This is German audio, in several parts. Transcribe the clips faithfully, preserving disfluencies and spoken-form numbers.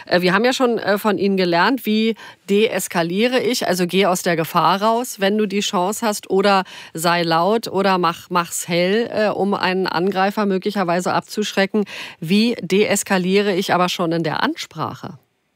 Äh, wir haben ja schon äh, von Ihnen gelernt, wie deeskaliere ich, also geh aus der Gefahr raus, wenn du die Chance hast, oder sei laut oder mach, mach's hell, äh, um einen Angreifer möglicherweise abzuschrecken. Wie deeskaliere ich aber schon in der Ansprache?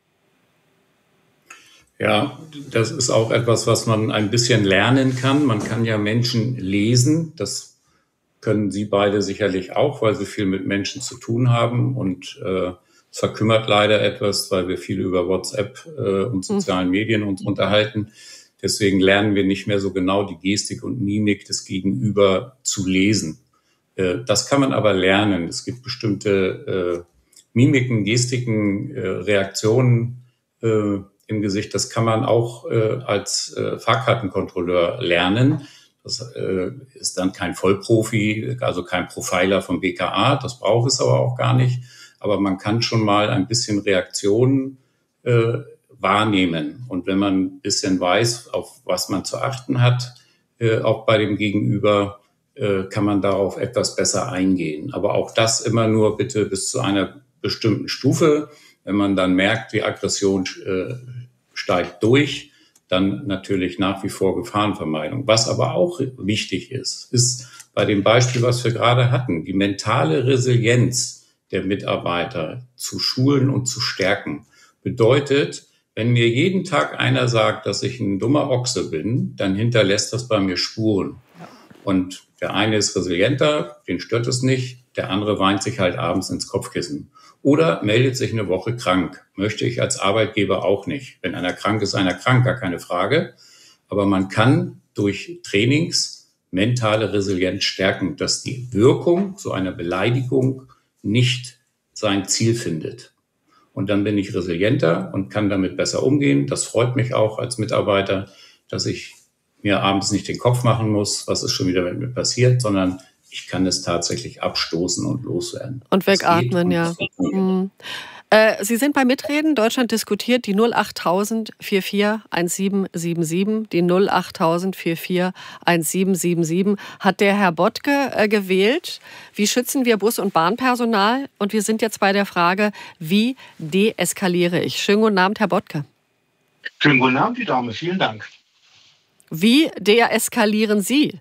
Ja, das ist auch etwas, was man ein bisschen lernen kann. Man kann ja Menschen lesen. Das können Sie beide sicherlich auch, weil Sie viel mit Menschen zu tun haben. Und äh, es verkümmert leider etwas, weil wir viel über WhatsApp äh, und sozialen Medien uns unterhalten. Deswegen lernen wir nicht mehr so genau die Gestik und Mimik des Gegenüber zu lesen. Äh, das kann man aber lernen. Es gibt bestimmte äh, Mimiken, Gestiken, äh, Reaktionen, äh, im Gesicht. Das kann man auch äh, als äh, Fahrkartenkontrolleur lernen. Das äh, ist dann kein Vollprofi, also kein Profiler vom B K A. Das braucht es aber auch gar nicht. Aber man kann schon mal ein bisschen Reaktionen äh, wahrnehmen. Und wenn man ein bisschen weiß, auf was man zu achten hat, äh, auch bei dem Gegenüber, äh, kann man darauf etwas besser eingehen. Aber auch das immer nur bitte bis zu einer bestimmten Stufe. Wenn man dann merkt, die Aggression äh, steigt durch, dann natürlich nach wie vor Gefahrenvermeidung. Was aber auch wichtig ist, ist bei dem Beispiel, was wir gerade hatten, die mentale Resilienz der Mitarbeiter zu schulen und zu stärken. Bedeutet, wenn mir jeden Tag einer sagt, dass ich ein dummer Ochse bin, dann hinterlässt das bei mir Spuren. Und der eine ist resilienter, den stört es nicht, der andere weint sich halt abends ins Kopfkissen. Oder meldet sich eine Woche krank. Möchte ich als Arbeitgeber auch nicht. Wenn einer krank ist, einer krank, gar keine Frage. Aber man kann durch Trainings mentale Resilienz stärken, dass die Wirkung so einer Beleidigung nicht sein Ziel findet. Und dann bin ich resilienter und kann damit besser umgehen. Das freut mich auch als Mitarbeiter, dass ich mir abends nicht den Kopf machen muss, was ist schon wieder mit mir passiert, sondern ich kann es tatsächlich abstoßen und loswerden. Und wegatmen, ja. Mhm. Äh, Sie sind bei Mitreden. Deutschland diskutiert die null acht null null vier vier sieben sieben sieben. Die null acht null null vier vier sieben sieben sieben hat der Herr Bottke äh, gewählt. Wie schützen wir Bus- und Bahnpersonal? Und wir sind jetzt bei der Frage, wie deeskaliere ich? Schönen guten Abend, Herr Bottke. Schönen guten Abend, die Dame. Vielen Dank. Wie deeskalieren Sie?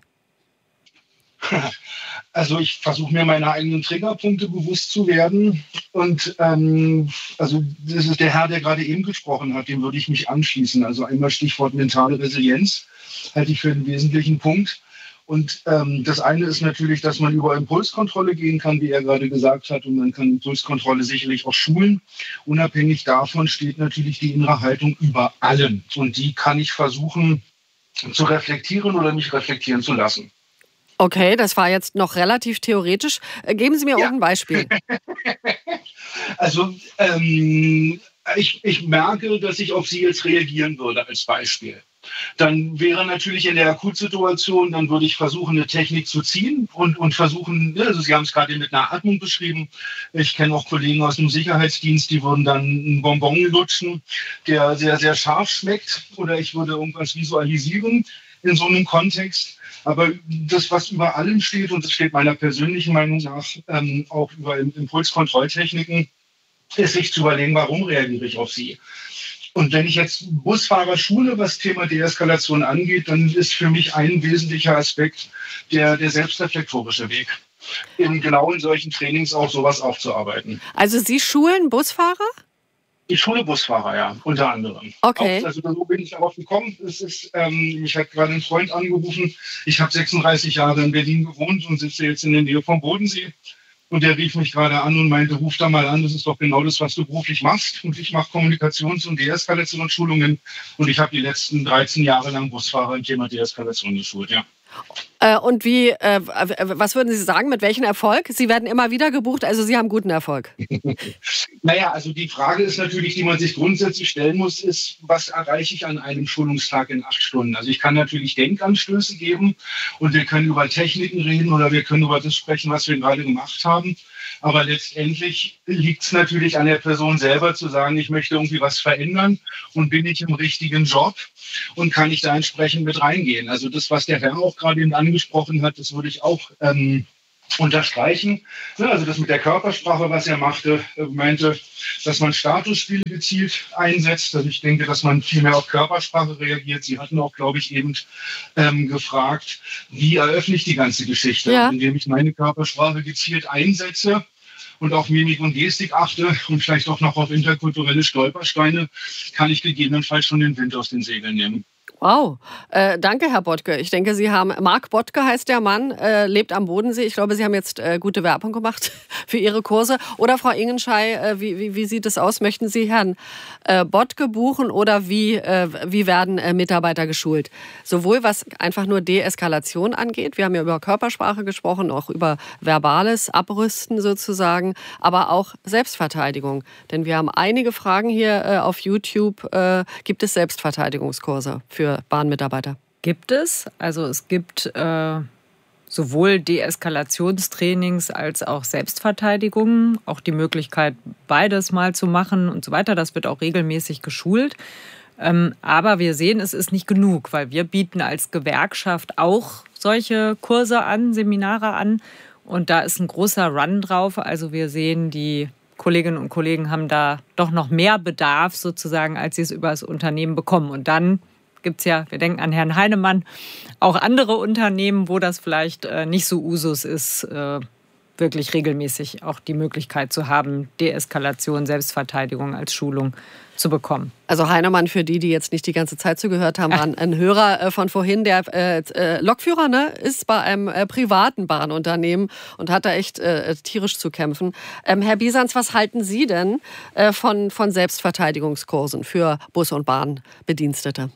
Also ich versuche mir meine eigenen Triggerpunkte bewusst zu werden. Und ähm, also das ist der Herr, der gerade eben gesprochen hat, dem würde ich mich anschließen. Also einmal Stichwort mentale Resilienz, halte ich für einen wesentlichen Punkt. Und ähm, das eine ist natürlich, dass man über Impulskontrolle gehen kann, wie er gerade gesagt hat. Und man kann Impulskontrolle sicherlich auch schulen. Unabhängig davon steht natürlich die innere Haltung über allem. Und die kann ich versuchen zu reflektieren oder mich reflektieren zu lassen. Okay, das war jetzt noch relativ theoretisch. Geben Sie mir ja. auch ein Beispiel. Also ähm, ich, ich merke, dass ich auf Sie jetzt reagieren würde als Beispiel. Dann wäre natürlich in der Akutsituation, dann würde ich versuchen, eine Technik zu ziehen und, und versuchen, also Sie haben es gerade mit einer Atmung beschrieben. Ich kenne auch Kollegen aus dem Sicherheitsdienst, die würden dann einen Bonbon lutschen, der sehr, sehr scharf schmeckt. Oder ich würde irgendwas visualisieren in so einem Kontext. Aber das, was über allem steht, und das steht meiner persönlichen Meinung nach ähm, auch über Impulskontrolltechniken, ist sich zu überlegen, warum reagiere ich auf sie. Und wenn ich jetzt Busfahrer schule, was Thema Deeskalation angeht, dann ist für mich ein wesentlicher Aspekt der, der selbstreflektorische Weg, eben genau in solchen Trainings auch sowas aufzuarbeiten. Also Sie schulen Busfahrer? Ich schule Busfahrer, ja, unter anderem. Okay. Auch, also so bin ich darauf gekommen. Es ist, ähm, mich hat gerade ein Freund angerufen. Ich habe sechsunddreißig Jahre in Berlin gewohnt und sitze jetzt in der Nähe vom Bodensee. Und der rief mich gerade an und meinte, ruf da mal an, das ist doch genau das, was du beruflich machst. Und ich mache Kommunikations- und Deeskalationsschulungen. Und ich habe die letzten dreizehn Jahre lang Busfahrer im Thema Deeskalation geschult, ja. Äh, und wie, äh, was würden Sie sagen, mit welchem Erfolg? Sie werden immer wieder gebucht, also Sie haben guten Erfolg. Naja, also die Frage ist natürlich, die man sich grundsätzlich stellen muss, ist, was erreiche ich an einem Schulungstag in acht Stunden? Also ich kann natürlich Denkanstöße geben und wir können über Techniken reden oder wir können über das sprechen, was wir gerade gemacht haben. Aber letztendlich liegt es natürlich an der Person selber zu sagen, ich möchte irgendwie was verändern und bin ich im richtigen Job und kann ich da entsprechend mit reingehen. Also das, was der Herr auch gerade eben angesprochen hat, das würde ich auch ähm, unterstreichen. Also das mit der Körpersprache, was er machte, meinte, dass man Statusspiele gezielt einsetzt. Also ich denke, dass man viel mehr auf Körpersprache reagiert. Sie hatten auch, glaube ich, eben ähm, gefragt, wie eröffne ich die ganze Geschichte, Ja. indem ich meine Körpersprache gezielt einsetze und auf Mimik und Gestik achte und vielleicht auch noch auf interkulturelle Stolpersteine, kann ich gegebenenfalls schon den Wind aus den Segeln nehmen. Wow, äh, danke, Herr Bottke. Ich denke, Sie haben, Marc Bottke heißt der Mann, äh, lebt am Bodensee. Ich glaube, Sie haben jetzt äh, gute Werbung gemacht für Ihre Kurse. Oder Frau Ingenschei, äh, wie, wie, wie sieht es aus? Möchten Sie Herrn äh, Bottke buchen oder wie, äh, wie werden äh, Mitarbeiter geschult? Sowohl was einfach nur Deeskalation angeht, wir haben ja über Körpersprache gesprochen, auch über verbales Abrüsten sozusagen, aber auch Selbstverteidigung. Denn wir haben einige Fragen hier äh, auf YouTube. Äh, gibt es Selbstverteidigungskurse für Bahnmitarbeiter? Gibt es. Also es gibt äh, sowohl Deeskalationstrainings als auch Selbstverteidigung, auch die Möglichkeit, beides mal zu machen und so weiter. Das wird auch regelmäßig geschult. Ähm, aber wir sehen, es ist nicht genug, weil wir bieten als Gewerkschaft auch solche Kurse an, Seminare an. Und da ist ein großer Run drauf. Also wir sehen, die Kolleginnen und Kollegen haben da doch noch mehr Bedarf sozusagen, als sie es über das Unternehmen bekommen. Und dann gibt es ja, wir denken an Herrn Heinemann, auch andere Unternehmen, wo das vielleicht äh, nicht so Usus ist, äh, wirklich regelmäßig auch die Möglichkeit zu haben, Deeskalation, Selbstverteidigung als Schulung zu bekommen. Also Heinemann, für die, die jetzt nicht die ganze Zeit zugehört haben, war ein Hörer äh, von vorhin, der äh, Lokführer, ne, ist bei einem äh, privaten Bahnunternehmen und hat da echt äh, tierisch zu kämpfen. Ähm, Herr Bisans, was halten Sie denn äh, von, von Selbstverteidigungskursen für Bus- und Bahnbedienstete?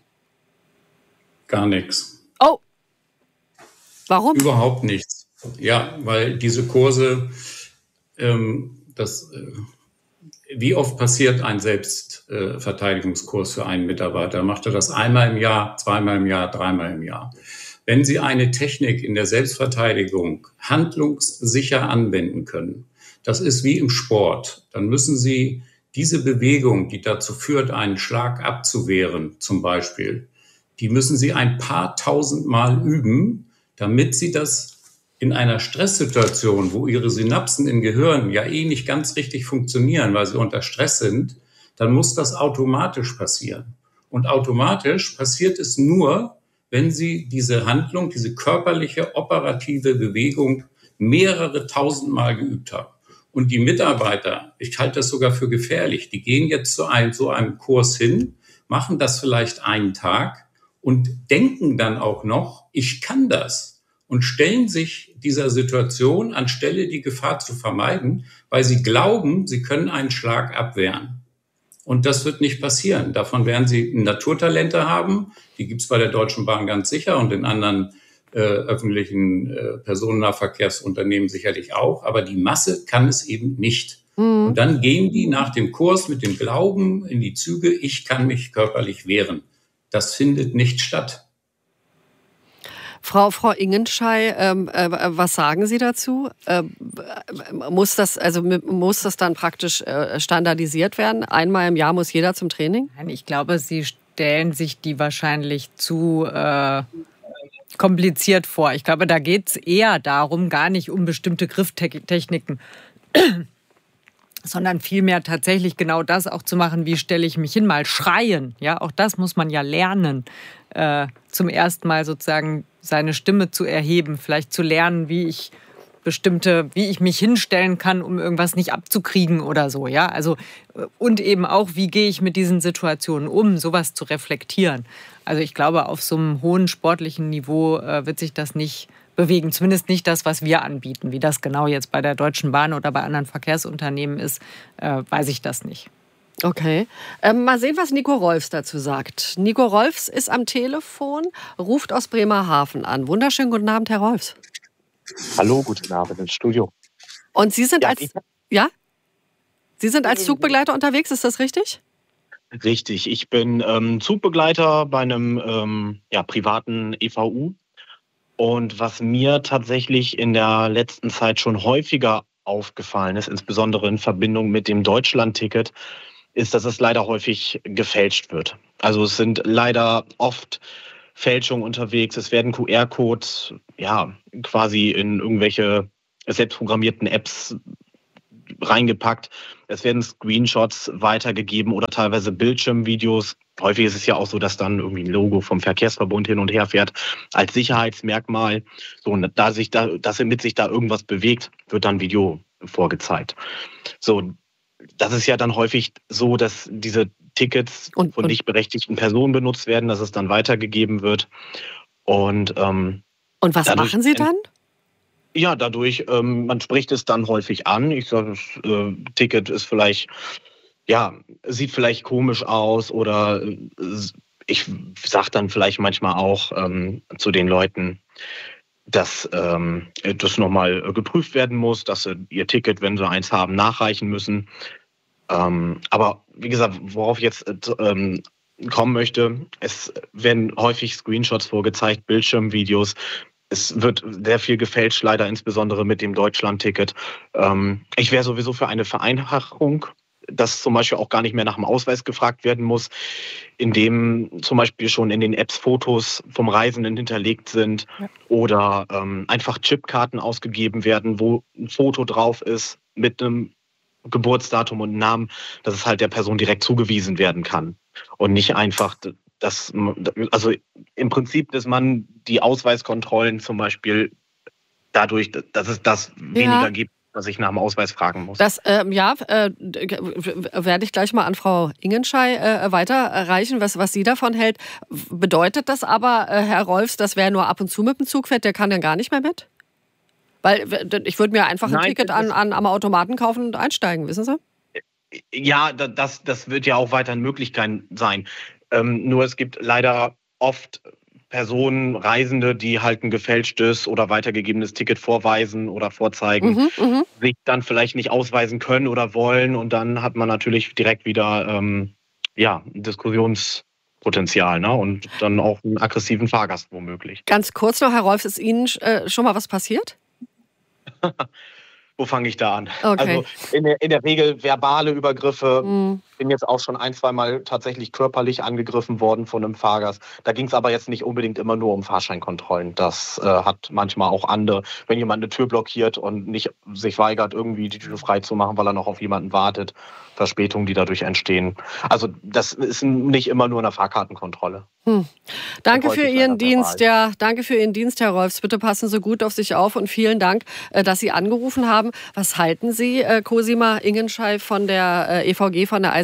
Gar nichts. Oh, warum? Überhaupt nichts. Ja, weil diese Kurse, ähm, das, äh, wie oft passiert ein Selbstverteidigungskurs äh, für einen Mitarbeiter? Macht er das einmal im Jahr, zweimal im Jahr, dreimal im Jahr? Wenn Sie eine Technik in der Selbstverteidigung handlungssicher anwenden können, das ist wie im Sport, dann müssen Sie diese Bewegung, die dazu führt, einen Schlag abzuwehren, zum Beispiel, die müssen Sie ein paar tausend Mal üben, damit Sie das in einer Stresssituation, wo Ihre Synapsen im Gehirn ja eh nicht ganz richtig funktionieren, weil sie unter Stress sind, dann muss das automatisch passieren. Und automatisch passiert es nur, wenn Sie diese Handlung, diese körperliche, operative Bewegung mehrere tausend Mal geübt haben. Und die Mitarbeiter, ich halte das sogar für gefährlich, die gehen jetzt zu einem, so einem Kurs hin, machen das vielleicht einen Tag, und denken dann auch noch, ich kann das, und stellen sich dieser Situation anstelle die Gefahr zu vermeiden, weil sie glauben, sie können einen Schlag abwehren. Und das wird nicht passieren. Davon werden sie Naturtalente haben, die gibt es bei der Deutschen Bahn ganz sicher und in anderen äh, öffentlichen äh, Personennahverkehrsunternehmen sicherlich auch, aber die Masse kann es eben nicht. Mhm. Und dann gehen die nach dem Kurs mit dem Glauben in die Züge, ich kann mich körperlich wehren. Das findet nicht statt. Frau, Frau Ingenschei, ähm, äh, was sagen Sie dazu? Ähm, muss das, also muss das dann praktisch äh, standardisiert werden? Einmal im Jahr muss jeder zum Training? Nein, ich glaube, Sie stellen sich die wahrscheinlich zu äh, kompliziert vor. Ich glaube, da geht es eher darum, gar nicht um bestimmte Grifftechniken, sondern vielmehr tatsächlich genau das auch zu machen, wie stelle ich mich hin, mal schreien. Ja, auch das muss man ja lernen, äh, zum ersten Mal sozusagen seine Stimme zu erheben, vielleicht zu lernen, wie ich bestimmte, wie ich mich hinstellen kann, um irgendwas nicht abzukriegen oder so. Ja, also und eben auch, wie gehe ich mit diesen Situationen um, sowas zu reflektieren. Also ich glaube, auf so einem hohen sportlichen Niveau äh, wird sich das nicht bewegen. Zumindest nicht das, was wir anbieten. Wie das genau jetzt bei der Deutschen Bahn oder bei anderen Verkehrsunternehmen ist, äh, weiß ich das nicht. Okay. Ähm, mal sehen, was Nico Rolfs dazu sagt. Nico Rolfs ist am Telefon, ruft aus Bremerhaven an. Wunderschönen guten Abend, Herr Rolfs. Hallo, guten Abend ins Studio. Und Sie sind ja, als ja? Sie sind als Zugbegleiter unterwegs, ist das richtig? Richtig. Ich bin ähm, Zugbegleiter bei einem ähm, ja, privaten E V U. Und was mir tatsächlich in der letzten Zeit schon häufiger aufgefallen ist, insbesondere in Verbindung mit dem Deutschlandticket, ist, dass es leider häufig gefälscht wird. Also es sind leider oft Fälschungen unterwegs. Es werden Q R-Codes ja quasi in irgendwelche selbstprogrammierten Apps reingepackt. Es werden Screenshots weitergegeben oder teilweise Bildschirmvideos. Häufig ist es ja auch so, dass dann irgendwie ein Logo vom Verkehrsverbund hin und her fährt als Sicherheitsmerkmal. So, und da sich da, dass mit sich da irgendwas bewegt, wird dann Video vorgezeigt. So, das ist ja dann häufig so, dass diese Tickets und, von und nicht berechtigten Personen benutzt werden, dass es dann weitergegeben wird. Und, ähm, und was machen Sie dann? Ja, dadurch, ähm, man spricht es dann häufig an. Ich sage, das äh, Ticket ist vielleicht, ja, sieht vielleicht komisch aus oder äh, ich sage dann vielleicht manchmal auch ähm, zu den Leuten, dass ähm, das nochmal geprüft werden muss, dass sie ihr Ticket, wenn sie eins haben, nachreichen müssen. Ähm, aber wie gesagt, worauf ich jetzt ähm, kommen möchte, es werden häufig Screenshots vorgezeigt, Bildschirmvideos. Es wird sehr viel gefälscht, leider insbesondere mit dem Deutschland-Ticket. Ähm, ich wäre sowieso für eine Vereinfachung, dass zum Beispiel auch gar nicht mehr nach dem Ausweis gefragt werden muss, indem zum Beispiel schon in den Apps Fotos vom Reisenden hinterlegt sind ja. oder ähm, einfach Chipkarten ausgegeben werden, wo ein Foto drauf ist mit einem Geburtsdatum und Namen, dass es halt der Person direkt zugewiesen werden kann und nicht einfach, dass, also im Prinzip, dass man die Ausweiskontrollen zum Beispiel dadurch, dass es das ja. weniger gibt, dass ich nach dem Ausweis fragen muss. Das, ähm, ja, äh, werde ich gleich mal an Frau Ingenschei äh, weiterreichen, was, was sie davon hält. Bedeutet das aber, äh, Herr Rolfs, dass wer nur ab und zu mit dem Zug fährt, der kann dann gar nicht mehr mit? Weil ich würde mir einfach ein Nein, Ticket an, an, am Automaten kaufen und einsteigen, wissen Sie? Ja, das, das wird ja auch weiterhin Möglichkeit sein. Ähm, nur es gibt leider oft Personen, Reisende, die halt ein gefälschtes oder weitergegebenes Ticket vorweisen oder vorzeigen, mhm, mh. sich dann vielleicht nicht ausweisen können oder wollen und dann hat man natürlich direkt wieder ähm, ja, ein Diskussionspotenzial, ne? Und dann auch einen aggressiven Fahrgast womöglich. Ganz kurz noch, Herr Rolfs, ist Ihnen äh, schon mal was passiert? Wo fange ich da an? Okay. Also in der, in der Regel verbale Übergriffe. Mm. Bin jetzt auch schon ein, zwei Mal tatsächlich körperlich angegriffen worden von einem Fahrgast. Da ging es aber jetzt nicht unbedingt immer nur um Fahrscheinkontrollen. Das äh, hat manchmal auch andere, wenn jemand eine Tür blockiert und nicht sich weigert, irgendwie die Tür frei zu machen, weil er noch auf jemanden wartet. Verspätungen, die dadurch entstehen. Also das ist nicht immer nur eine Fahrkartenkontrolle. Hm. Danke für Ihren Dienst, ja, danke für Ihren Dienst, Herr Rolfs. Bitte passen Sie gut auf sich auf und vielen Dank, dass Sie angerufen haben. Was halten Sie, Cosima Ingenschei von der E V G, von der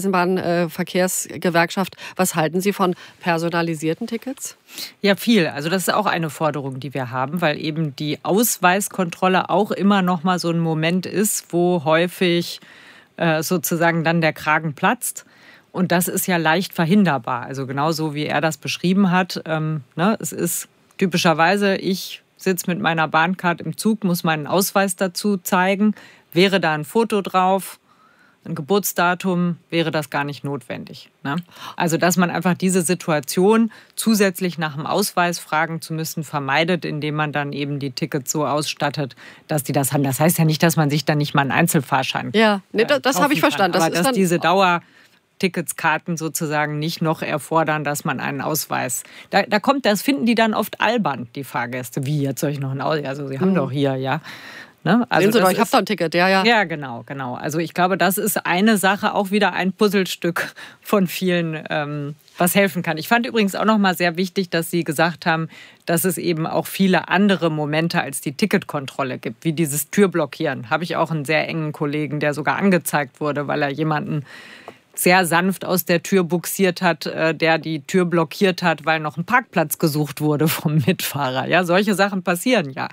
Eisenbahnverkehrsgewerkschaft, was halten Sie von personalisierten Tickets? Ja, viel. Also das ist auch eine Forderung, die wir haben, weil eben die Ausweiskontrolle auch immer noch mal so ein Moment ist, wo häufig äh, sozusagen dann der Kragen platzt. Und das ist ja leicht verhinderbar. Also genauso wie er das beschrieben hat. Ähm, ne, es ist typischerweise, ich sitze mit meiner Bahncard im Zug, muss meinen Ausweis dazu zeigen. Wäre da ein Foto drauf, ein Geburtsdatum, wäre das gar nicht notwendig. Ne? Also dass man einfach diese Situation zusätzlich nach dem Ausweis fragen zu müssen vermeidet, indem man dann eben die Tickets so ausstattet, dass die das haben. Das heißt ja nicht, dass man sich dann nicht mal einen Einzelfahrschein Ja, nee, das, das habe ich verstanden. Das aber ist dass dann diese Dauer Ticketskarten sozusagen nicht noch erfordern, dass man einen Ausweis. Da, da kommt, das finden die dann oft albern, die Fahrgäste. Wie, jetzt soll ich noch einen Ausweis? Also sie haben mhm. doch hier, ja. Ne? Also Sehen Sie doch, ich habe da ein Ticket, ja, ja. Ja, genau, genau. Also ich glaube, das ist eine Sache, auch wieder ein Puzzlestück von vielen, ähm, was helfen kann. Ich fand übrigens auch noch mal sehr wichtig, dass Sie gesagt haben, dass es eben auch viele andere Momente als die Ticketkontrolle gibt, wie dieses Türblockieren. Habe ich auch einen sehr engen Kollegen, der sogar angezeigt wurde, weil er jemanden sehr sanft aus der Tür buxiert hat, der die Tür blockiert hat, weil noch ein Parkplatz gesucht wurde vom Mitfahrer. Ja, solche Sachen passieren ja.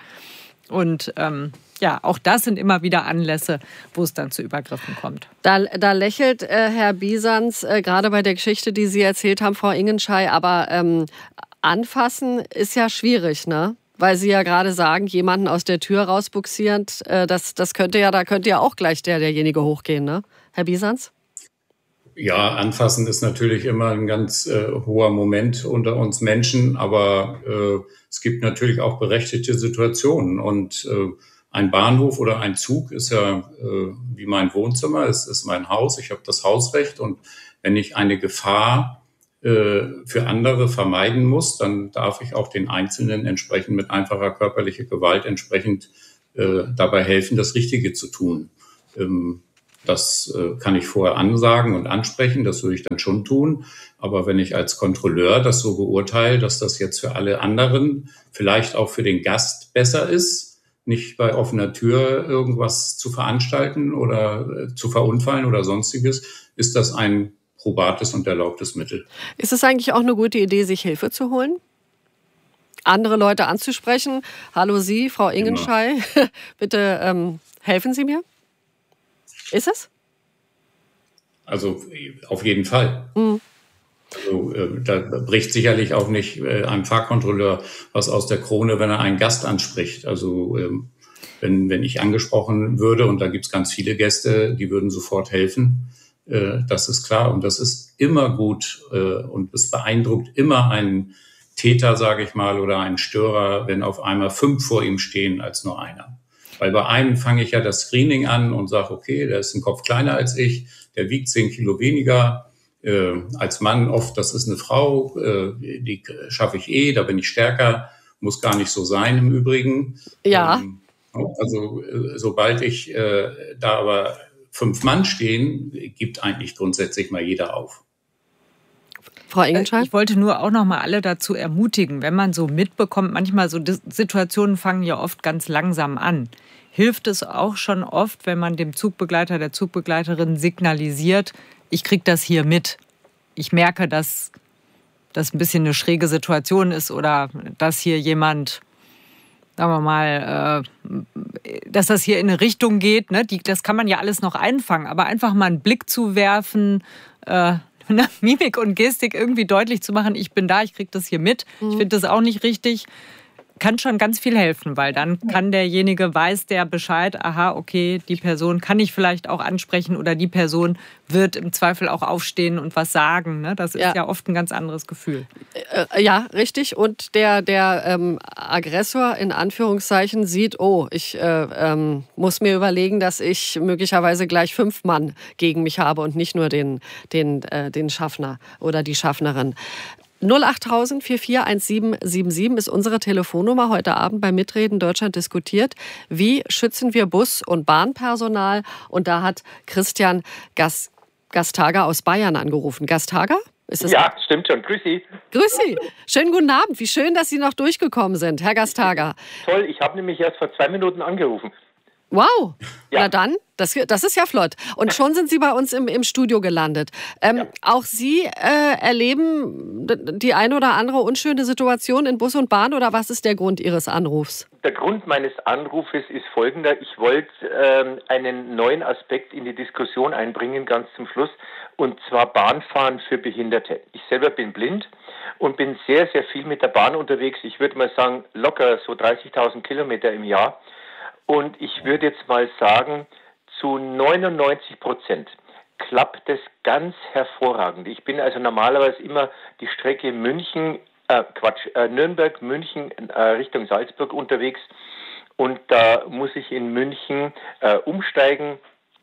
Und ähm, ja, auch das sind immer wieder Anlässe, wo es dann zu Übergriffen kommt. Da, da lächelt äh, Herr Biesans äh, gerade bei der Geschichte, die Sie erzählt haben, Frau Ingenschei, aber ähm, anfassen ist ja schwierig, ne? Weil Sie ja gerade sagen, jemanden aus der Tür rausbuxierend, äh, das, das könnte ja, da könnte ja auch gleich der, derjenige hochgehen, ne? Herr Biesans? Ja, anfassen ist natürlich immer ein ganz äh, hoher Moment unter uns Menschen, aber äh, es gibt natürlich auch berechtigte Situationen und äh, ein Bahnhof oder ein Zug ist ja äh, wie mein Wohnzimmer, es ist mein Haus, ich habe das Hausrecht und wenn ich eine Gefahr äh, für andere vermeiden muss, dann darf ich auch den Einzelnen entsprechend mit einfacher körperlicher Gewalt entsprechend äh, dabei helfen, das Richtige zu tun. Ähm, das äh, kann ich vorher ansagen und ansprechen, das würde ich dann schon tun. Aber wenn ich als Kontrolleur das so beurteile, dass das jetzt für alle anderen, vielleicht auch für den Gast besser ist, nicht bei offener Tür irgendwas zu veranstalten oder äh, zu verunfallen oder sonstiges, ist das ein probates und erlaubtes Mittel. Ist es eigentlich auch eine gute Idee, sich Hilfe zu holen? Andere Leute anzusprechen? Hallo Sie, Frau Ingenschei, bitte ähm, helfen Sie mir? Ist es? Also auf jeden Fall. Mhm. Also, äh, da bricht sicherlich auch nicht äh, ein Fahrkontrolleur was aus der Krone, wenn er einen Gast anspricht. Also ähm, wenn, wenn ich angesprochen würde, und da gibt es ganz viele Gäste, die würden sofort helfen, äh, das ist klar. Und das ist immer gut äh, und es beeindruckt immer einen Täter, sage ich mal, oder einen Störer, wenn auf einmal fünf vor ihm stehen als nur einer. Weil bei einem fange ich ja das Screening an und sage, okay, der ist ein Kopf kleiner als ich, der wiegt zehn Kilo weniger. Äh, als Mann oft, das ist eine Frau, äh, die schaffe ich eh, da bin ich stärker, muss gar nicht so sein im Übrigen. Ja. Ähm, also äh, sobald ich äh, da aber fünf Mann stehen, gibt eigentlich grundsätzlich mal jeder auf. Frau Ingenschei? Ich wollte nur auch noch mal alle dazu ermutigen, wenn man so mitbekommt, manchmal so Situationen fangen ja oft ganz langsam an. Hilft es auch schon oft, wenn man dem Zugbegleiter, der Zugbegleiterin signalisiert, ich kriege das hier mit. Ich merke, dass das ein bisschen eine schräge Situation ist oder dass hier jemand, sagen wir mal, äh, dass das hier in eine Richtung geht. Ne? Die, das kann man ja alles noch einfangen, aber einfach mal einen Blick zu werfen, äh, Mimik und Gestik irgendwie deutlich zu machen, ich bin da, ich kriege das hier mit. Mhm. Ich finde das auch nicht richtig. Kann schon ganz viel helfen, weil dann kann derjenige, weiß der Bescheid, aha, okay, die Person kann ich vielleicht auch ansprechen oder die Person wird im Zweifel auch aufstehen und was sagen. Ne? Das ist ja. ja oft ein ganz anderes Gefühl. Äh, ja, richtig. Und der, der ähm, Aggressor in Anführungszeichen sieht, oh, ich äh, ähm, muss mir überlegen, dass ich möglicherweise gleich fünf Mann gegen mich habe und nicht nur den, den, äh, den Schaffner oder die Schaffnerin. null acht tausend vierundvierzig siebzehnhundertsiebenundsiebzig ist unsere Telefonnummer heute Abend bei Mitreden Deutschland diskutiert. Wie schützen wir Bus- und Bahnpersonal? Und da hat Christian Gas- Gastager aus Bayern angerufen. Gastager? Ist das ja, richtig? Stimmt schon. Grüß Sie. Grüß Sie. Schönen guten Abend. Wie schön, dass Sie noch durchgekommen sind, Herr Gastager. Toll, ich habe nämlich erst vor zwei Minuten angerufen. Wow, ja. Na dann, das, das ist ja flott. Und schon sind Sie bei uns im, im Studio gelandet. Ähm, ja. Auch Sie äh, erleben die eine oder andere unschöne Situation in Bus und Bahn, oder was ist der Grund Ihres Anrufs? Der Grund meines Anrufes ist folgender. Ich wollte ähm, einen neuen Aspekt in die Diskussion einbringen, ganz zum Schluss, und zwar Bahnfahren für Behinderte. Ich selber bin blind und bin sehr, sehr viel mit der Bahn unterwegs. Ich würde mal sagen, locker so dreißigtausend Kilometer im Jahr. Und ich würde jetzt mal sagen, zu neunundneunzig Prozent klappt es ganz hervorragend. Ich bin also normalerweise immer die Strecke München, äh, Quatsch, äh, Nürnberg, München äh, Richtung Salzburg unterwegs. Und da muss ich in München äh, umsteigen.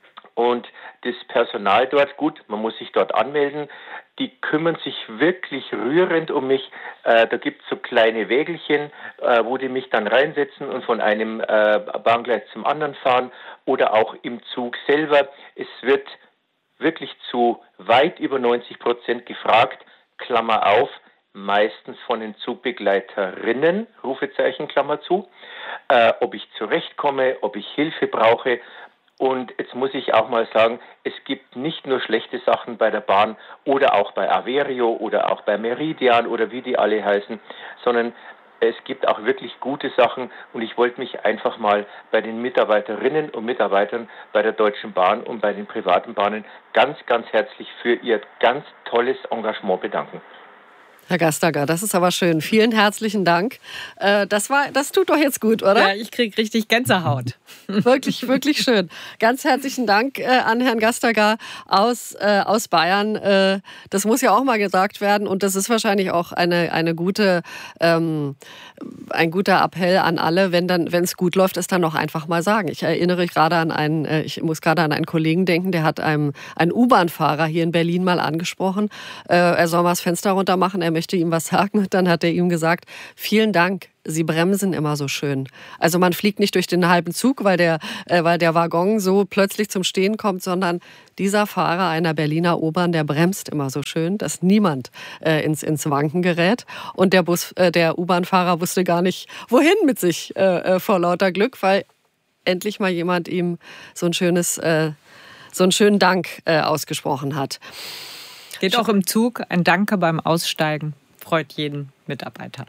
Und das Personal dort, gut, man muss sich dort anmelden, die kümmern sich wirklich rührend um mich. Äh, da gibt es so kleine Wägelchen, äh, wo die mich dann reinsetzen und von einem äh, Bahngleis zum anderen fahren oder auch im Zug selber. Es wird wirklich zu weit über neunzig Prozent gefragt, Klammer auf, meistens von den Zugbegleiterinnen, Rufezeichen, Klammer zu, äh, ob ich zurechtkomme, ob ich Hilfe brauche. Und jetzt muss ich auch mal sagen, es gibt nicht nur schlechte Sachen bei der Bahn oder auch bei Averio oder auch bei Meridian oder wie die alle heißen, sondern es gibt auch wirklich gute Sachen. Und ich wollte mich einfach mal bei den Mitarbeiterinnen und Mitarbeitern bei der Deutschen Bahn und bei den privaten Bahnen ganz, ganz herzlich für ihr ganz tolles Engagement bedanken. Herr Gastager, das ist aber schön. Vielen herzlichen Dank. Das war, das tut doch jetzt gut, oder? Ja, ich kriege richtig Gänsehaut. Wirklich, wirklich schön. Ganz herzlichen Dank an Herrn Gastager aus, aus Bayern. Das muss ja auch mal gesagt werden und das ist wahrscheinlich auch eine, eine gute, ähm, ein guter Appell an alle, wenn dann, wenn es gut läuft, es dann auch einfach mal sagen. Ich erinnere gerade an einen, ich muss gerade an einen Kollegen denken, der hat einem, einen U-Bahn-Fahrer hier in Berlin mal angesprochen. Er soll mal das Fenster runter machen, er möchte ihm was sagen. Und dann hat er ihm gesagt, vielen Dank, Sie bremsen immer so schön. Also man fliegt nicht durch den halben Zug, weil der, äh, weil der Waggon so plötzlich zum Stehen kommt, sondern dieser Fahrer einer Berliner U-Bahn, der bremst immer so schön, dass niemand äh, ins, ins Wanken gerät. Und der, Bus, äh, der U-Bahn-Fahrer wusste gar nicht, wohin mit sich äh, äh, vor lauter Glück, weil endlich mal jemand ihm so ein schönes, äh, so einen schönen Dank äh, ausgesprochen hat. Geht auch im Zug. Ein Danke beim Aussteigen freut jeden Mitarbeiter.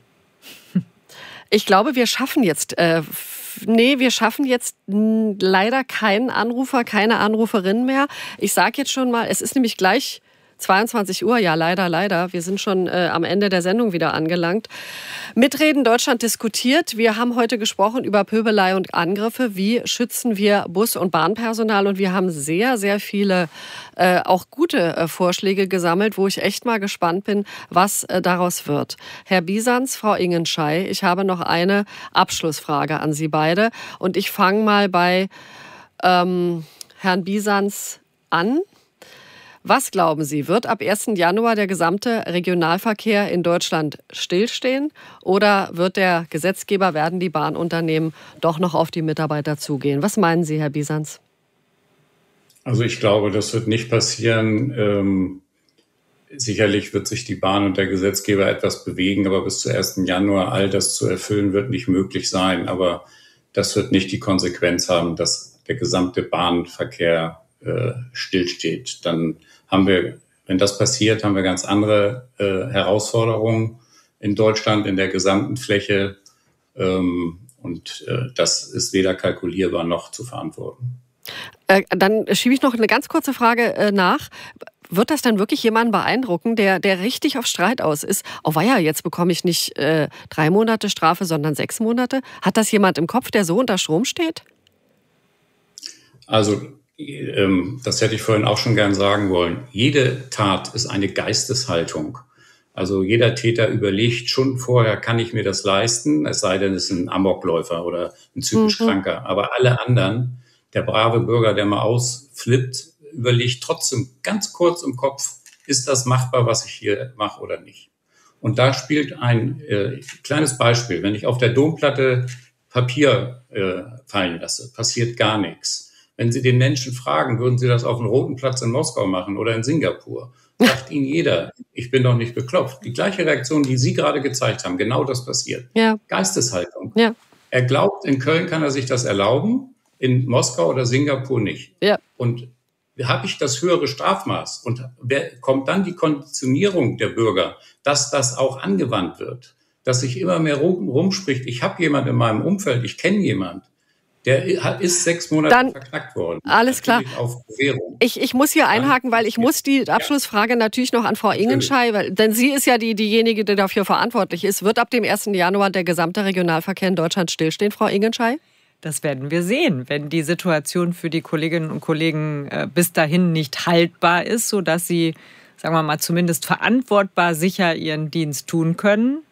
Ich glaube, wir schaffen jetzt, äh, nee, wir schaffen jetzt mh, leider keinen Anrufer, keine Anruferin mehr. Ich sage jetzt schon mal, es ist nämlich gleich zweiundzwanzig Uhr, ja leider, leider. Wir sind schon äh, am Ende der Sendung wieder angelangt. Mitreden Deutschland diskutiert. Wir haben heute gesprochen über Pöbelei und Angriffe. Wie schützen wir Bus- und Bahnpersonal? Und wir haben sehr, sehr viele äh, auch gute äh, Vorschläge gesammelt, wo ich echt mal gespannt bin, was äh, daraus wird. Herr Bisans, Frau Ingenschei, ich habe noch eine Abschlussfrage an Sie beide. Und ich fange mal bei ähm, Herrn Bisans an. Was glauben Sie, wird ab ersten Januar der gesamte Regionalverkehr in Deutschland stillstehen oder wird der Gesetzgeber, werden die Bahnunternehmen doch noch auf die Mitarbeiter zugehen? Was meinen Sie, Herr Bisans? Also ich glaube, das wird nicht passieren. Ähm, sicherlich wird sich die Bahn und der Gesetzgeber etwas bewegen, aber bis zum ersten Januar all das zu erfüllen, wird nicht möglich sein. Aber das wird nicht die Konsequenz haben, dass der gesamte Bahnverkehr äh, stillsteht. Dann haben wir, wenn das passiert, haben wir ganz andere äh, Herausforderungen in Deutschland, in der gesamten Fläche. Ähm, und äh, das ist weder kalkulierbar noch zu verantworten. Äh, dann schiebe ich noch eine ganz kurze Frage äh, nach. Wird das dann wirklich jemanden beeindrucken, der, der richtig auf Streit aus ist? Oh weia, jetzt bekomme ich nicht äh, drei Monate Strafe, sondern sechs Monate. Hat das jemand im Kopf, der so unter Strom steht? Also das hätte ich vorhin auch schon gern sagen wollen. Jede Tat ist eine Geisteshaltung. Also jeder Täter überlegt schon vorher, kann ich mir das leisten? Es sei denn, es ist ein Amokläufer oder ein psychisch mhm. Kranker. Aber alle anderen, der brave Bürger, der mal ausflippt, überlegt trotzdem ganz kurz im Kopf, ist das machbar, was ich hier mache oder nicht? Und da spielt ein äh, kleines Beispiel. Wenn ich auf der Domplatte Papier äh, fallen lasse, passiert gar nichts. Wenn Sie den Menschen fragen, würden Sie das auf dem Roten Platz in Moskau machen oder in Singapur? Sagt Ihnen jeder, ich bin doch nicht beklopft. Die gleiche Reaktion, die Sie gerade gezeigt haben, genau das passiert. Ja. Geisteshaltung. Ja. Er glaubt, in Köln kann er sich das erlauben, in Moskau oder Singapur nicht. Ja. Und habe ich das höhere Strafmaß und wer, kommt dann die Konditionierung der Bürger, dass das auch angewandt wird, dass sich immer mehr rum, rumspricht, ich habe jemanden in meinem Umfeld, ich kenne jemanden. Der ist sechs Monate Dann, verknackt worden. Alles klar. Auf Bewährung. Ich, ich muss hier einhaken, weil ich muss die Abschlussfrage natürlich noch an Frau Ingenschei, weil, denn sie ist ja die, diejenige, die dafür verantwortlich ist. Wird ab dem ersten Januar der gesamte Regionalverkehr in Deutschland stillstehen, Frau Ingenschei? Das werden wir sehen, wenn die Situation für die Kolleginnen und Kollegen äh, bis dahin nicht haltbar ist, sodass sie, sagen wir mal, zumindest verantwortbar sicher ihren Dienst tun können.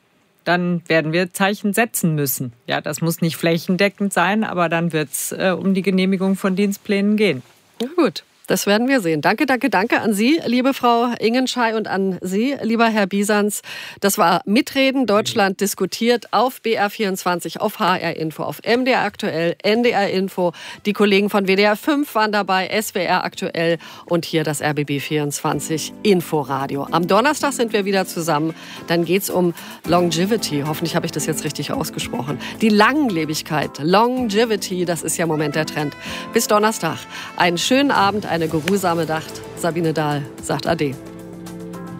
Dann werden wir Zeichen setzen müssen. Ja, das muss nicht flächendeckend sein, aber dann wird es äh, um die Genehmigung von Dienstplänen gehen. Na gut, das werden wir sehen. Danke, danke, danke an Sie, liebe Frau Ingenschei, und an Sie, lieber Herr Bisans. Das war Mitreden Deutschland diskutiert auf B R vierundzwanzig, auf H R Info, auf M D R aktuell, N D R Info. Die Kollegen von W D R fünf waren dabei, S W R aktuell und hier das R B B vierundzwanzig Inforadio. Am Donnerstag sind wir wieder zusammen. Dann geht es um Longevity. Hoffentlich habe ich das jetzt richtig ausgesprochen. Die Langlebigkeit, Longevity, das ist ja im Moment der Trend. Bis Donnerstag. Einen schönen Abend, eine geruhsame Nacht. Sabine Dahl sagt Ade.